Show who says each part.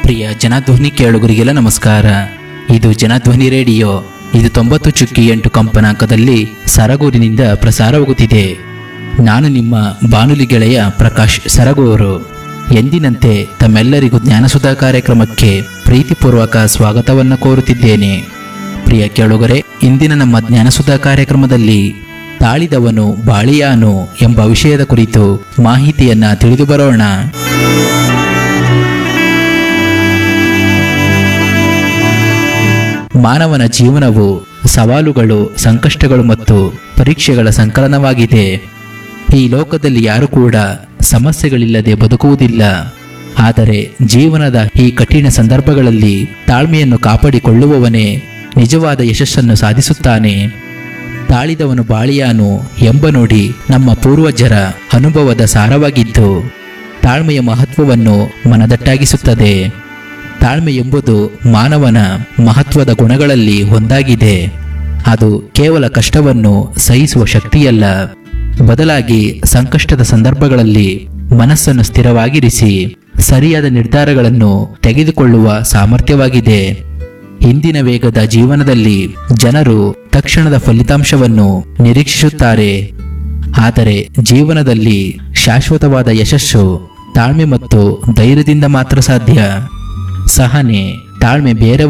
Speaker 1: ಪ್ರಿಯ ಜನಧ್ವನಿ ಕೇಳುಗರಿಗೆಲ್ಲ ನಮಸ್ಕಾರ. ಇದು ಜನಧ್ವನಿ ರೇಡಿಯೋ. ಇದು 90.8 ಕಂಪನಾಂಕದಲ್ಲಿ ಸರಗೂರಿನಿಂದ ಪ್ರಸಾರವಾಗುತ್ತಿದೆ. ನಾನು ನಿಮ್ಮ ಬಾನುಲಿ ಗೆಳೆಯ ಪ್ರಕಾಶ್ ಸರಗೂರು. ಎಂದಿನಂತೆ ತಮ್ಮೆಲ್ಲರಿಗೂ ಜ್ಞಾನಸುಧಾ ಕಾರ್ಯಕ್ರಮಕ್ಕೆ ಪ್ರೀತಿಪೂರ್ವಕ ಸ್ವಾಗತವನ್ನು ಕೋರುತ್ತಿದ್ದೇನೆ. ಪ್ರಿಯ ಕೇಳುಗರೆ, ಇಂದಿನ ನಮ್ಮ ಜ್ಞಾನಸುಧಾ ಕಾರ್ಯಕ್ರಮದಲ್ಲಿ ತಾಳಿದವನು ಬಾಳಿಯಾನು ಎಂಬ ವಿಷಯದ ಕುರಿತು ಮಾಹಿತಿಯನ್ನ ತಿಳಿದು ಬರೋಣ. ಮಾನವನ ಜೀವನವು ಸವಾಲುಗಳು, ಸಂಕಷ್ಟಗಳು ಮತ್ತು ಪರೀಕ್ಷೆಗಳ ಸಂಕಲನವಾಗಿದೆ. ಈ ಲೋಕದಲ್ಲಿ ಯಾರು ಕೂಡ ಸಮಸ್ಯೆಗಳಿಲ್ಲದೆ ಬದುಕುವುದಿಲ್ಲ. ಆದರೆ ಜೀವನದ ಈ ಕಠಿಣ ಸಂದರ್ಭಗಳಲ್ಲಿ ತಾಳ್ಮೆಯನ್ನು ಕಾಪಾಡಿಕೊಳ್ಳುವವನೇ ನಿಜವಾದ ಯಶಸ್ಸನ್ನು ಸಾಧಿಸುತ್ತಾನೆ. ತಾಳಿದವನು ಬಾಳಿಯಾನು ಎಂಬ ನುಡಿ ನಮ್ಮ ಪೂರ್ವಜರ ಅನುಭವದ ಸಾರವಾಗಿದ್ದು, ತಾಳ್ಮೆಯ ಮಹತ್ವವನ್ನು ಮನದಟ್ಟಾಗಿಸುತ್ತದೆ. ತಾಳ್ಮೆ ಎಂಬುದು ಮಾನವನ ಮಹತ್ವದ ಗುಣಗಳಲ್ಲಿ ಒಂದಾಗಿದೆ. ಅದು ಕೇವಲ ಕಷ್ಟವನ್ನು ಸಹಿಸುವ ಶಕ್ತಿಯಲ್ಲ, ಬದಲಾಗಿ ಸಂಕಷ್ಟದ ಸಂದರ್ಭಗಳಲ್ಲಿ ಮನಸ್ಸನ್ನು ಸ್ಥಿರವಾಗಿರಿಸಿ ಸರಿಯಾದ ನಿರ್ಧಾರಗಳನ್ನು ತೆಗೆದುಕೊಳ್ಳುವ ಸಾಮರ್ಥ್ಯವಾಗಿದೆ. ಇಂದಿನ ವೇಗದ ಜೀವನದಲ್ಲಿ ಜನರು ತಕ್ಷಣದ ಫಲಿತಾಂಶವನ್ನು ನಿರೀಕ್ಷಿಸುತ್ತಾರೆ. ಆದರೆ ಜೀವನದಲ್ಲಿ ಶಾಶ್ವತವಾದ ಯಶಸ್ಸು ತಾಳ್ಮೆ ಮತ್ತು ಧೈರ್ಯದಿಂದ ಮಾತ್ರ ಸಾಧ್ಯ. ಸಹನೆ, ತಾಳ್ಮೆ ಬೇರೆ